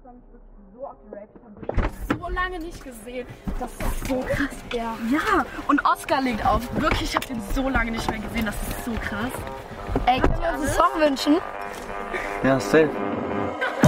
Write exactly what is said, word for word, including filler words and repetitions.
freue mich wirklich so auf die Rave. Ich habe so lange nicht gesehen. Das ist so krass, ja. Ja, und Oscar legt auf. Wirklich, ich habe den so lange nicht mehr gesehen. Das ist so krass. Ey, kannst du uns einen Song wünschen? Ja, safe.